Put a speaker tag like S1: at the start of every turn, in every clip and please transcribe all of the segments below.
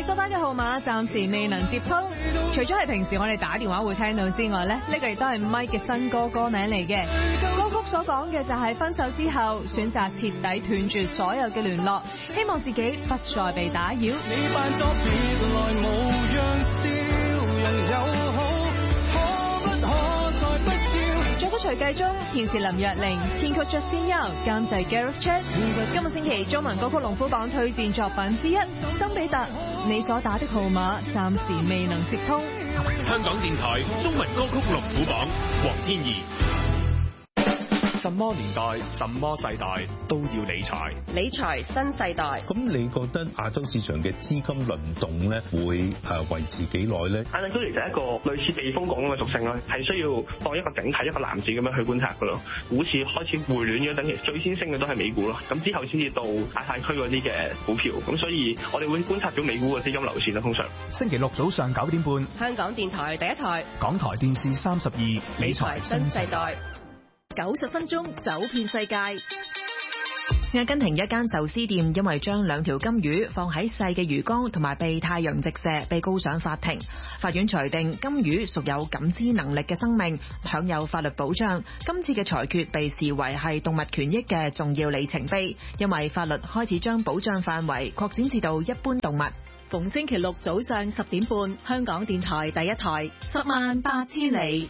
S1: 你所打嘅號碼暫時未能接通。除咗係平時我哋打電話會聽到之外呢，呢個亦都係 Mike 嘅新歌名嚟嘅。歌曲所講嘅就係分手之後選擇徹底斷絕所有嘅聯絡，希望自己不再被打擾。
S2: 你扮作別來無恙，笑容友好，可不可再不要？
S1: 作曲徐繼忠，填詞林若寧，編曲 Justin Young，監製 Gareth Chet。今個星期中文歌曲龍虎榜推薦作品之一，曾比特，你所打的號碼暫時未能接通。
S3: 香港電台中文歌曲龍虎榜，黃天怡。什麼年代、什麼世代都要理財。
S4: 理財新世代。
S5: 咁你覺得亞洲市場嘅資金輪動咧，會維持幾耐咧？
S6: 亞洲其實係一個類似避風港嘅屬性咯，係需要當一個整體一個籃子咁樣去觀察噶咯。股市開始回暖嗰陣，其實最先升嘅都係美股咯，咁之後先至到亞太區嗰啲嘅股票。咁所以我哋會觀察到美股嘅資金流線啦，通常。
S7: 星期六早上9點半，
S4: 香港電台第一台，
S7: 港台電視32，
S4: 理財新世代。90分鐘走遍世界。
S8: 阿根廷一間壽司店因為將2條金魚放喺細嘅魚缸同埋被太陽直射，被告上法庭。法院裁定金魚屬有感知能力嘅生命，享有法律保障。今次嘅裁決被視為係動物權益嘅重要里程碑，因為法律開始將保障範圍擴展至到一般動物。
S4: 逢星期六早上10點半，香港電台第一台，108000里。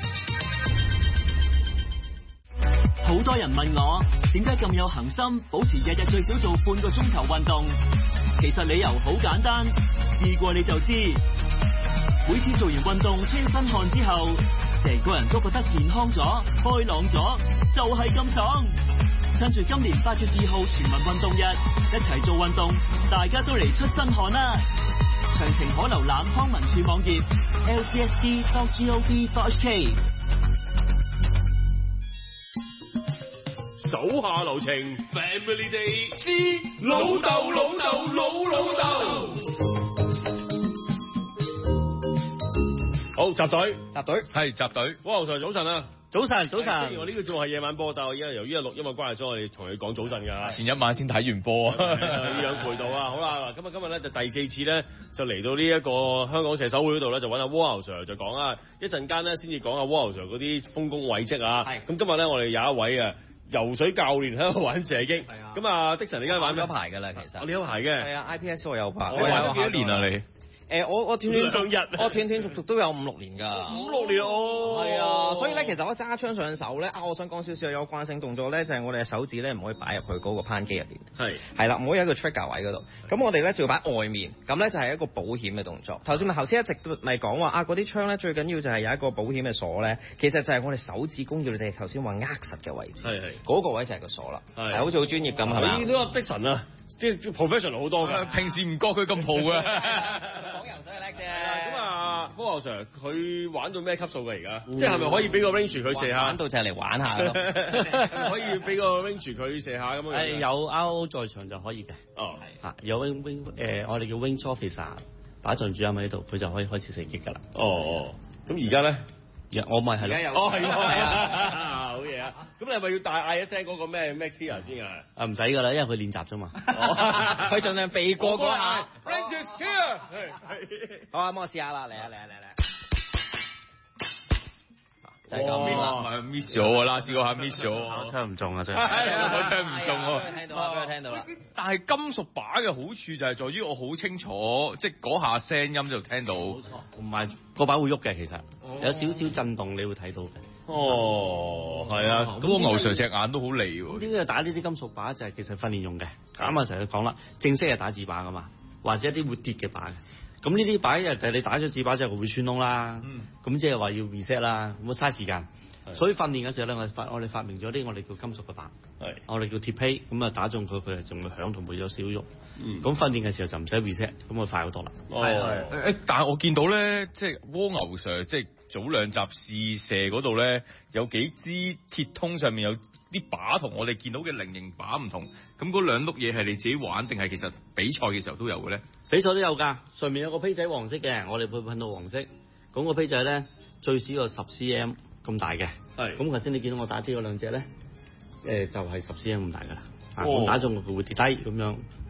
S9: 好多人問我點解咁有恆心，保持日日最少做半個鐘頭運動。其實理由好簡單，試過你就知。每次做完運動出身汗之後，成個人都覺得健康咗、開朗咗，就係咁爽。趁住今年8月2號全民運動日，一齊做運動，大家都嚟出身汗啦！詳情可瀏覽康文署網頁 lcsd.gov.hk。
S3: 手下留情 ，Family Day 之老豆老豆老老豆。好，集隊係集隊。哇，牛 Sir 早晨啊！
S9: 早晨。
S3: 我呢個節目係夜晚播，但係而家由於錄音嘅關係，所以我哋同你講早晨㗎。
S10: 前一晚先睇完波啊，
S3: 呢樣陪到啊！好啦，今日咧就第4次咧，就嚟到呢一個香港射手會嗰度咧，就揾阿蝸牛 Sir 就講啦。一陣間咧先至講阿蝸牛 Sir 嗰啲豐功偉績啊。係。咁今日咧，我哋有一位游水教練喺度玩射擊。係啊。咁啊，的神你而家玩咩牌㗎啦？其實。我哋有牌嘅。係啊 ，IPS 我有牌。你玩咗幾多年啊？你？我斷續都有5-6年㗎。5-6年哦。係啊，所以咧其實我揸槍上手咧，我想講少少有關性動作咧，就係我哋嘅手指咧唔可以擺入去嗰個扳機入邊。係啦，唔可以喺個 trigger 位嗰度。咁我哋咧就要擺外面，咁咧就係一個保險嘅動作。頭先一直咪講話嗰啲槍咧最緊要就係有一個保險嘅鎖咧，其實就係我哋手指公要你哋頭先話握實嘅位置。係。嗰個位就係個鎖啦。係。好似好專業咁係咪？你都話的神啊，即係 professional 好多㗎。平時唔覺佢咁豪㗎。講游水叻啫。咁啊，蝸牛 Sir 佢玩到咩級數㗎而家？即係係咪可以俾個 range 佢射下？玩到就係嚟玩下咯。可以俾個 range 佢射下咁樣。
S9: 有 RO 在場就可以嘅。哦。係。有 我哋叫 range officer 靶場主任喺度，佢就可以開始射擊㗎啦。哦。咁而家咧？我咪係咯。而家有。哦，係啊。好嘢啊！咁你係咪要大嗌一聲嗰個咩 clear 先啊？唔使㗎啦，因為佢練習啫嘛。佢盡量避過嗰下。Range is clear。好啊，咁我試下啦，嚟。就係咁
S10: miss 咗㗎啦，試過下 miss 咗。
S9: 我槍唔中啊，真係。
S10: 我槍唔中喎。
S9: 聽到啦。
S10: 但係金屬把嘅好處就係在於我好清楚，即係嗰下聲音就聽到。冇錯。同埋個把會喐嘅，其實有少少震動，你會睇到嘅。哦，係啊。咁我牛 Sir 隻眼都好利喎。
S9: 呢個打呢啲金屬把就係其實訓練用嘅。啱啊，成日講啦，正式係打紙把㗎嘛，或者一啲會跌嘅把。咁呢啲把就係你打咗紙把之後會穿窿啦，咁即係話要 reset 啦，咁嘥時間。所以訓練嘅時候咧，我哋發明咗啲我哋叫金屬嘅把，我哋叫鐵胚，咁啊打中佢係仲會響同會有少喐。咁訓練嘅時候就唔使 reset，咁啊快好多啦。
S10: 但係我見到咧，即係蝸牛 Sir 即係早2集試射嗰度咧，有幾支鐵通上面有啲把同我哋見到嘅菱形把唔同，咁嗰2碌嘢係你自己玩定係其實比賽嘅時候都有嘅咧？
S9: 比賽都有㗎，上面有個胚仔黃色嘅，我哋會噴到黃色。咁個胚仔咧最少有10 cm 咁大嘅。係。咁頭先你見到我打啲嗰2隻咧，就係10 cm 咁大㗎啦。咁打中佢會跌低咁樣。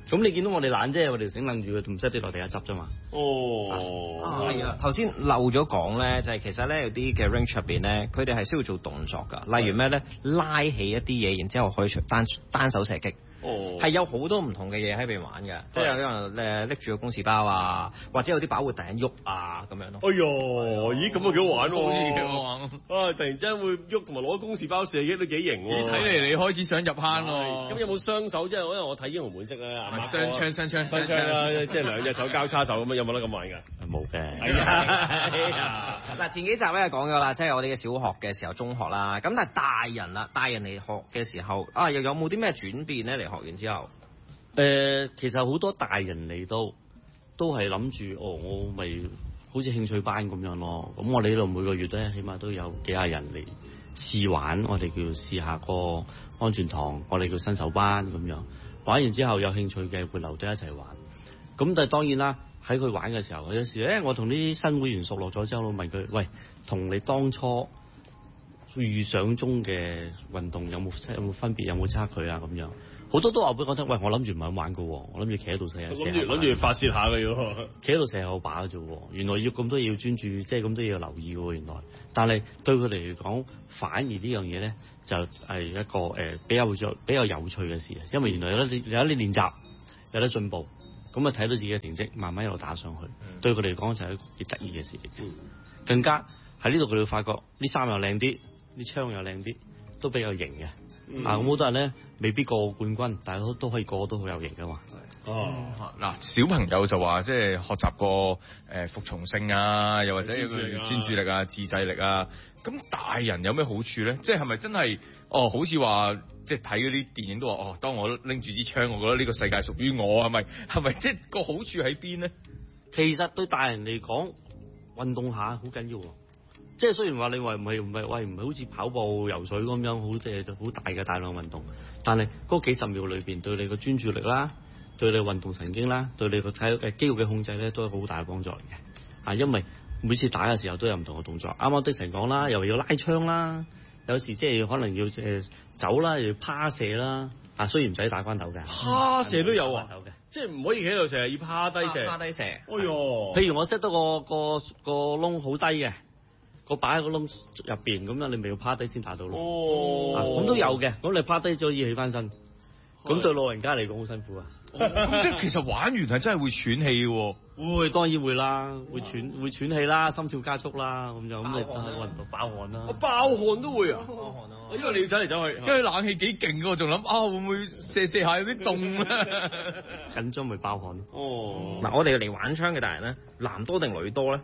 S11: 咁你見到我哋懶啫，我哋整愣住佢，唔使跌落地下執啫嘛。
S12: 係啊，頭先漏咗講咧，就係其實咧有啲嘅 range 入邊咧，佢哋係需要做動作㗎，例如咩咧，拉起一啲嘢，然之後可以單手射擊。係有好多唔同嘅嘢喺邊玩嘅，即係有啲人拎住個公事包啊，或者有啲包會突然喐啊咁樣咯。
S3: 哎呦，咦咁啊幾好玩喎！好似幾好玩啊！突然之間會喐同埋攞公事包射擊都幾型喎。
S10: 睇嚟你開始想入坑喎。
S3: 咁有冇雙手？即係因為我睇英雄本色咧，
S10: 雙槍
S3: 啦，即係兩隻手交叉手咁樣，有冇得咁玩㗎？
S11: 冇嘅。
S12: 嗱，前幾集咧講咗啦，即係我哋嘅小學嘅時候、中學啦，咁但係大人啦，大人嚟學嘅時候啊，又有冇啲咩轉變咧？嚟學完之後，
S11: 其實好多大人嚟到都係諗住，我咪好似興趣班咁樣咯。咁我哋呢度每個月咧，起碼都有幾廿人嚟試玩，我哋叫試下個安全堂，我哋叫新手班咁樣。玩完之後有興趣嘅會留低一齊玩。咁但係當然啦，喺佢玩嘅時候，有時我同啲新會員熟絡咗之後，我問佢：喂，同你當初預想中嘅運動有冇分別，有冇差距啊？咁樣好多都話俾我聽，喂，我諗住唔係咁玩嘅，我諗住企喺度射下。
S3: 諗住發泄下嘅喎，企
S11: 喺度射後把嘅啫。原來要咁多嘢要專注，即係咁多嘢要留意嘅喎。原來，但係對佢哋嚟講，反而呢樣嘢咧就係一個比較有趣嘅事啊。因為原來有得練習，有得進步，咁啊睇到自己嘅成績慢慢一路打上去，對佢哋嚟講就係一個幾得意嘅事嚟嘅。更加喺呢度佢哋會發覺啲衫又靚啲，啲槍又靚啲，都比較型嘅。咁好多人咧未必過冠軍，但係都可以個都好有型噶嘛。
S10: 嗱，小朋友就話即係學習過服從性啊，又或者有個專注力啊、自制力啊。咁大人有咩好處咧？即係咪真係好似話即係睇嗰啲電影都話當我拎住支槍，我覺得呢個世界屬於我，係咪即係個好處喺邊咧？
S11: 其實對大人嚟講，運動下好緊要喎。即係雖然話你話唔係好似跑步、游水咁樣好大嘅大量運動，但係嗰幾十秒裏邊對你個專注力啦，對你運動神經啦，對你個肌肉嘅控制咧，都係好大嘅幫助嚟嘅。因為每次打嘅時候都有唔同嘅動作。啱啱的成講啦，又要拉槍啦，有時即係可能要走啦，又要趴射啦。雖然唔使打關鬥嘅，
S3: 趴射都有啊，即係唔可以企喺度射，要趴低射。
S12: 趴低射。
S3: 哎呦！
S11: 譬如我 set 到個窿好低嘅。個擺喺個窿入邊，咁樣你咪要趴低先打到咯。咁都有嘅。咁你趴低咗要起翻身，咁對老人家嚟講好辛苦啊。
S10: 即係其實玩完係真係會喘氣嘅。
S11: 會，當然會啦，會喘氣啦，心跳加速啦，咁就咁你運動爆汗啦。
S3: 爆汗都會啊！因為你要走嚟走去，
S10: 因為冷氣幾勁嘅，我仲諗會唔會射下有啲凍咧？
S11: 緊張咪爆汗。
S12: 嗱，我哋嚟玩槍嘅大人咧，男多定女多咧？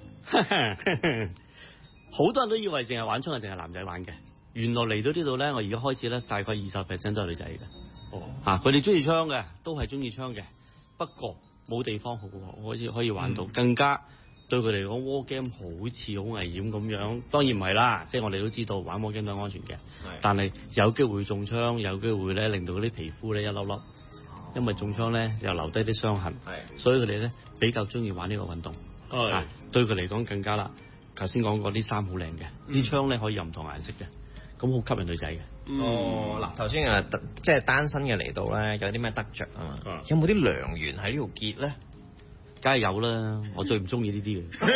S11: 好多人都以為淨係玩槍係淨係男仔玩嘅，原來嚟到呢度咧，我而家開始咧，大概20% 都係女仔嘅。佢哋中意槍嘅，都係中意槍嘅，不過冇地方好可以玩到，更加對佢哋嚟講 war game 好似好危險咁樣。當然唔係啦，即係我哋都知道玩 war game 都安全嘅，但係有機會中槍，有機會咧令到嗰啲皮膚咧一粒粒，因為中槍咧又留低啲傷痕，所以佢哋咧比較中意玩呢個運動。對佢嚟講更加啦。頭先講過啲衫好靚嘅，啲槍咧可以有唔同顏色嘅，咁好吸引女仔嘅。
S12: 嗱，頭先即係單身嘅嚟到咧，有啲咩得着啊嘛？有冇啲良緣喺呢度結咧？
S11: 梗係有啦，我最唔中意呢啲嘅。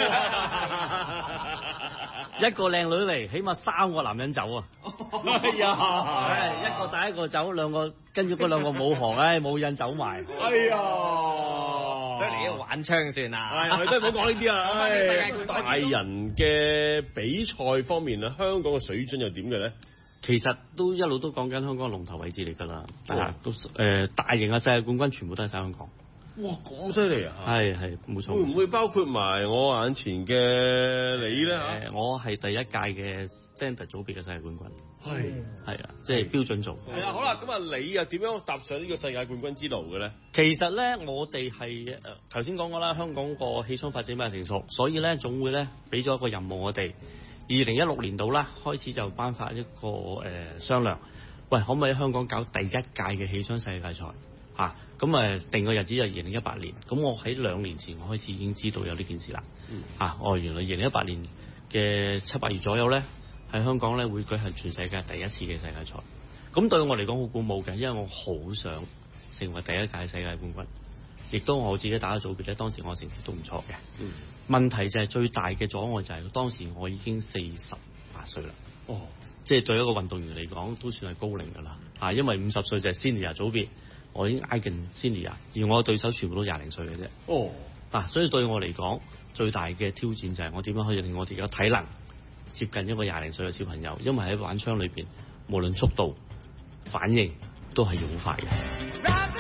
S11: 一個靚女嚟，起碼3個男人走啊！
S3: 哎呀，
S11: 一個帶一個走，兩個跟住嗰兩個冇行，冇癮走埋。
S3: 哎呀！
S12: 所以你要玩槍算啦，
S3: 係都唔好講呢啲啦。大人嘅比賽方面啊，香港嘅水準又點嘅咧？
S11: 其實都一路都講緊香港龍頭位置嚟㗎啦，都大型嘅世界冠軍全部都喺香港。
S3: 哇，咁犀利啊！
S11: 係冇錯。
S3: 會唔會包括埋我眼前嘅你咧？
S11: 我係第一屆嘅 standard 組別嘅世界冠軍。係啊，即係標準組。
S3: 係啊，好啦，咁啊，你又點樣踏上呢個世界冠軍之路嘅咧？
S11: 其實咧，我哋係頭先講過啦，香港個氣槍發展比較成熟，所以咧總會咧俾咗一個任務我哋。2016年度啦，開始就頒發一個商量，喂，可唔可以喺香港搞第一屆嘅氣槍世界賽？咁定個日子就2018年。咁我喺2年前我開始已經知道有呢件事啦。原來2018年嘅7、8月左右咧，喺香港咧會舉行全世界第一次嘅世界賽。咁對我嚟講好鼓舞嘅，因為我好想成為第一屆世界冠軍。亦都我自己打嘅組別咧，當時我成績都唔錯嘅。問題就係最大嘅阻礙就係當時我已經48歲啦。即係對一個運動員嚟講都算係高齡㗎啦。因為50歲就係 senior 組別，我已經挨近 senior， 而我嘅對手全部都20零歲嘅啫。所以對我嚟講最大嘅挑戰就係我點樣可以令我哋嘅體能接近一個20零歲嘅小朋友，因為喺玩槍裏邊，無論速度、反應都係要好快嘅。